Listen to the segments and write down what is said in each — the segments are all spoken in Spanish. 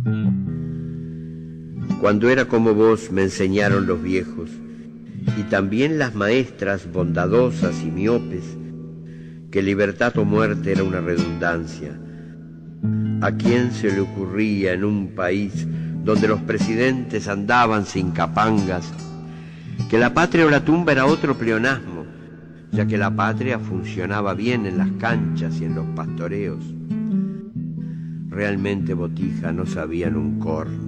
Cuando era como vos me enseñaron los viejos, y también las maestras bondadosas y miopes, que libertad o muerte era una redundancia. ¿A quién se le ocurría en un país donde los presidentes andaban sin capangas que la patria o la tumba era otro pleonasmo, ya que la patria funcionaba bien en las canchas y en los pastoreos? Realmente, Botija, no sabían un corno.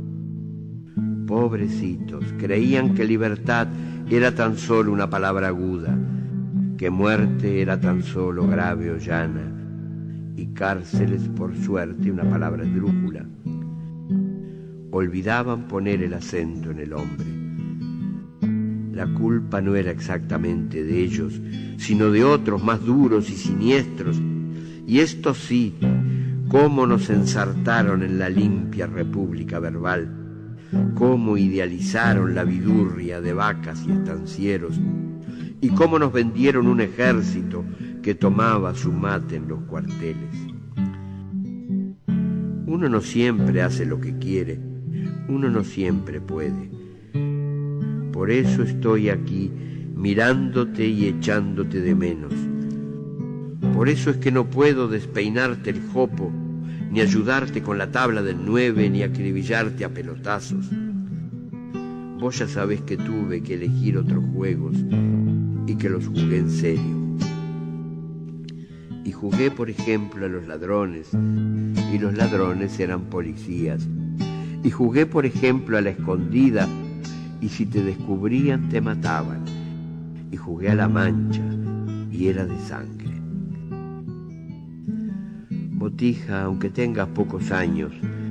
Pobrecitos, creían que libertad era tan solo una palabra aguda, que muerte era tan solo grave o llana, y cárceles, por suerte, una palabra esdrújula. Olvidaban poner el acento en el hombre. La culpa no era exactamente de ellos, sino de otros más duros y siniestros, y estos sí, cómo nos ensartaron en la limpia república verbal, cómo idealizaron la vidurria de vacas y estancieros, y cómo nos vendieron un ejército que tomaba su mate en los cuarteles. Uno no siempre hace lo que quiere, uno no siempre puede. Por eso estoy aquí mirándote y echándote de menos. Por eso es que no puedo despeinarte el jopo, ni ayudarte con la tabla del 9, ni acribillarte a pelotazos. Vos ya sabés que tuve que elegir otros juegos y que los jugué en serio. Y jugué, por ejemplo, a los ladrones, y los ladrones eran policías. Y jugué, por ejemplo, a la escondida, y si te descubrían te mataban. Y jugué a la mancha, y era de sangre. Botija, aunque tengas pocos años,